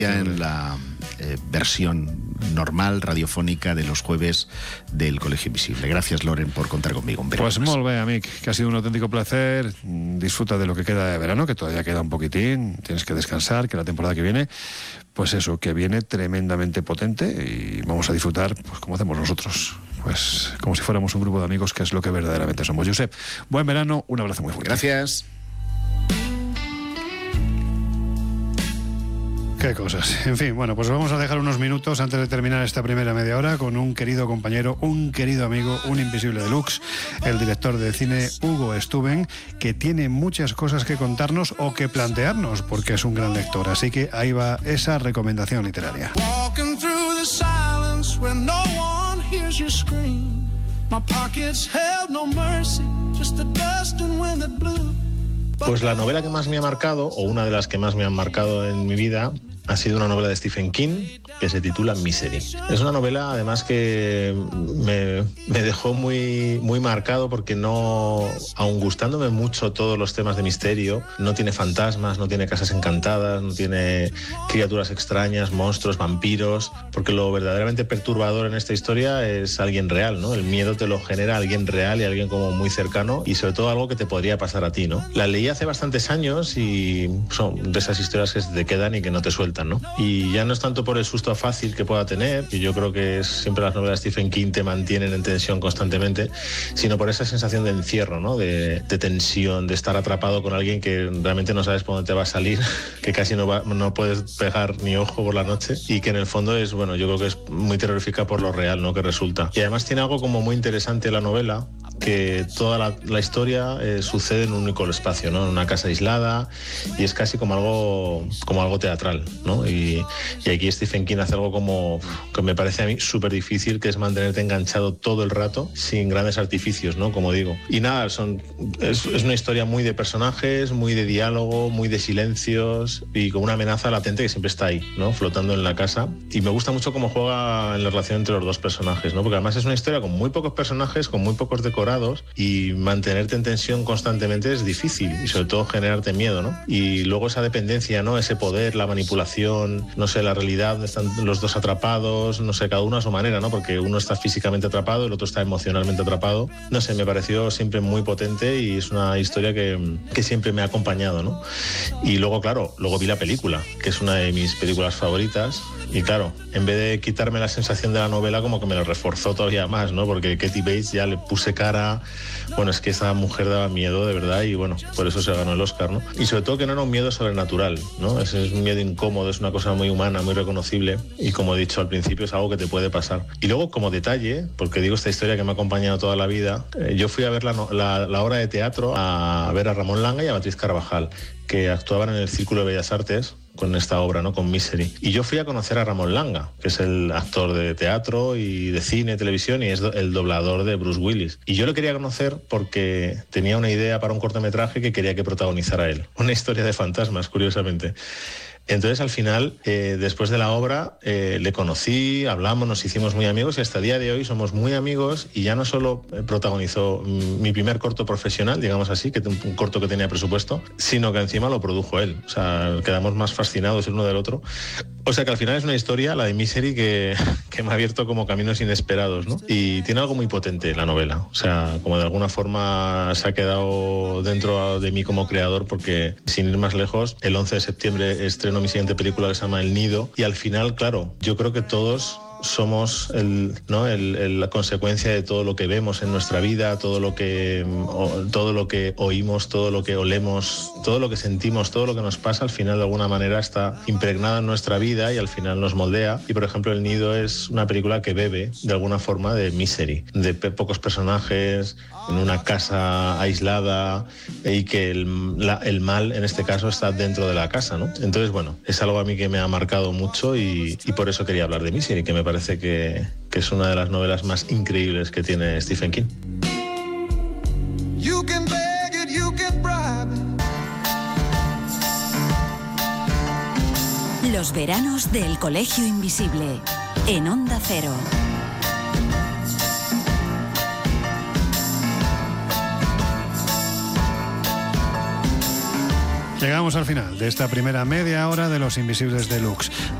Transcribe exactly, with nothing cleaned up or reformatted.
en la eh, versión normal, radiofónica de los jueves del Colegio Invisible. Gracias, Loren, por contar conmigo. Pues molt bé, amic, que ha sido un auténtico placer. Disfruta de lo que queda de verano, que todavía queda un poquitín. Tienes que descansar, que la temporada que viene, pues eso, que viene tremendamente potente y vamos a disfrutar, pues como hacemos nosotros, pues como si fuéramos un grupo de amigos, que es lo que verdaderamente somos. Josep, buen verano, un abrazo muy fuerte. Gracias. Qué cosas. En fin, bueno, pues vamos a dejar unos minutos antes de terminar esta primera media hora con un querido compañero, un querido amigo, un invisible deluxe, el director de cine Hugo Stuben, que tiene muchas cosas que contarnos o que plantearnos, porque es un gran lector. Así que ahí va esa recomendación literaria. Pues la novela que más me ha marcado, o una de las que más me han marcado en mi vida, ha sido una novela de Stephen King que se titula Misery. Es una novela, además, que me, me dejó muy, muy marcado porque no, aun gustándome mucho todos los temas de misterio, no tiene fantasmas, no tiene casas encantadas, no tiene criaturas extrañas, monstruos, vampiros, porque lo verdaderamente perturbador en esta historia es alguien real, ¿no? El miedo te lo genera alguien real y alguien como muy cercano, y sobre todo algo que te podría pasar a ti, ¿no? La leí hace bastantes años y son de esas historias que te quedan y que no te sueltan, ¿no? Y ya no es tanto por el susto fácil que pueda tener, y yo creo que es, siempre las novelas de Stephen King te mantienen en tensión constantemente, sino por esa sensación de encierro, ¿no? De, de tensión, de estar atrapado con alguien que realmente no sabes por dónde te va a salir, que casi no, va, no puedes pegar ni ojo por la noche, y que en el fondo es, bueno, yo creo que es muy terrorífica por lo real, ¿no? Que resulta. Y además tiene algo como muy interesante la novela, que toda la, la historia eh, sucede en un único espacio, ¿no? En una casa aislada, y es casi como algo, como algo teatral, ¿no? Y, y aquí Stephen King hace algo como que me parece a mí súper difícil, que es mantenerte enganchado todo el rato sin grandes artificios, ¿no? Como digo. Y nada, son, es, es una historia muy de personajes, muy de diálogo, muy de silencios, y con una amenaza latente que siempre está ahí, ¿no? Flotando en la casa. Y me gusta mucho cómo juega en la relación entre los dos personajes, ¿no? Porque además es una historia con muy pocos personajes, con muy pocos decorados, y mantenerte en tensión constantemente es difícil, y sobre todo generarte miedo, ¿no? Y luego esa dependencia, ¿no? Ese poder, la manipulación, no sé, la realidad donde están los dos atrapados, no sé, cada uno a su manera, ¿no? Porque uno está físicamente atrapado, el otro está emocionalmente atrapado. No sé, me pareció siempre muy potente, y es una historia que, que siempre me ha acompañado, ¿no? Y luego, claro, luego vi la película, que es una de mis películas favoritas, y claro, en vez de quitarme la sensación de la novela, como que me lo reforzó todavía más, ¿no? Porque Kathy Bates ya le puse cara. Bueno, es que esa mujer daba miedo, de verdad, y bueno, por eso se ganó el Oscar, ¿no? Y sobre todo que no era un miedo sobrenatural, ¿no? Es, es un miedo incómodo, es una cosa muy humana, muy reconocible, y como he dicho al principio, es algo que te puede pasar. Y luego, como detalle, porque digo esta historia que me ha acompañado toda la vida, eh, yo fui a ver la, la, la obra de teatro, a ver a Ramón Langa y a Beatriz Carvajal, que actuaban en el Círculo de Bellas Artes con esta obra, ¿no? Con Misery. Y yo fui a conocer a Ramón Langa, que es el actor de teatro y de cine, televisión, y es do- el doblador de Bruce Willis. Y yo lo quería conocer porque tenía una idea para un cortometraje que quería que protagonizara él. Una historia de fantasmas, curiosamente. Entonces, al final, eh, después de la obra, eh, le conocí, hablamos, nos hicimos muy amigos, y hasta el día de hoy somos muy amigos. Y ya no solo protagonizó mi primer corto profesional, digamos así, que un corto que tenía presupuesto, sino que encima lo produjo él. O sea, quedamos más fascinados el uno del otro. O sea que al final es una historia, la de Misery, que, que me ha abierto como caminos inesperados, ¿no? Y tiene algo muy potente la novela. O sea, como de alguna forma se ha quedado dentro de mí como creador, porque, sin ir más lejos, el once de septiembre estreno mi siguiente película, que se llama El Nido, y al final, claro, yo creo que todos somos el, ¿no? el, el, la consecuencia de todo lo que vemos en nuestra vida, todo lo que o, todo lo que oímos, todo lo que olemos, todo lo que sentimos, todo lo que nos pasa, al final de alguna manera está impregnada en nuestra vida y al final nos moldea. Y por ejemplo, El Nido es una película que bebe de alguna forma de Misery, de pocos personajes, en una casa aislada, y que el, la, el mal en este caso está dentro de la casa, ¿no? Entonces, bueno, es algo a mí que me ha marcado mucho, y, y por eso quería hablar de Misery, que me parece que, que es una de las novelas más increíbles que tiene Stephen King. You can beg it, you can bribe it. Los veranos del Colegio Invisible, en Onda Cero. Llegamos al final de esta primera media hora de Los Invisibles Deluxe.